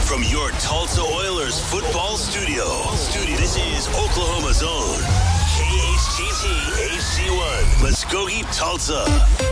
from your Tulsa Oilers football studio. This is Oklahoma's own KHTT HD1, Muskogee, Tulsa.